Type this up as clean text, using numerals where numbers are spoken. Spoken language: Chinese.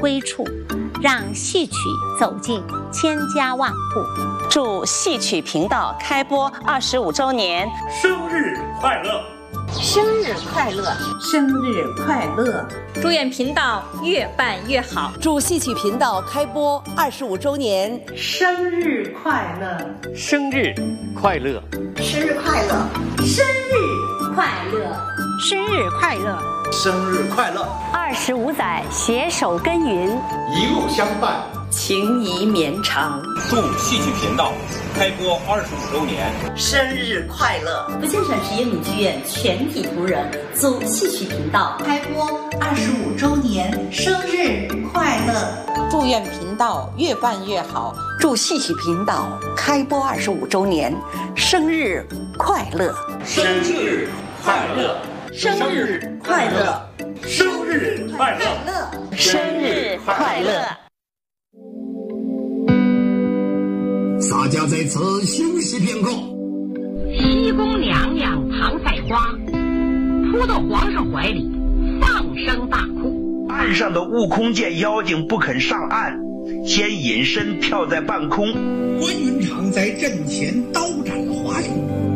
归处，让戏曲走进千家万户。 祝戏曲频道开播25周年生日快乐！ 生日快乐！ 生日快乐！ 祝愿频道越办越好！ 祝戏曲频道开播25周年生日快乐！ 生日快乐！ 生日快乐！ 生日快乐！生日快乐！ 生日快乐 ！25载携手耕耘， 一路相伴， 情谊绵长。 祝戏曲频道开播25周年生日快乐！ 福建省实验女剧院全体同仁祝戏曲频道开播25周年生日快乐！ 祝愿频道越办越好！ 祝戏曲频道开播25周年生日快乐！ 生日快乐！ 生日快乐！ 生日快乐！ 生日快乐！ 洒家在此休息片刻。 西宫娘娘唐赛花扑到皇上怀里，放声大哭。 岸上的悟空见妖精不肯上岸，先隐身跳在半空。 关云长在阵前刀斩华雄。